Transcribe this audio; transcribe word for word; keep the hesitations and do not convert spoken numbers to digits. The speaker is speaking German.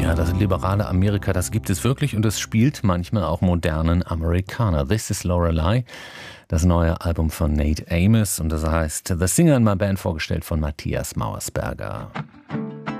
Ja, das liberale Amerika, das gibt es wirklich und es spielt manchmal auch modernen Amerikaner. This is Lorelei, das neue Album von Nate Amos und das heißt The Singer in My Band, vorgestellt von Matthias Mauersberger.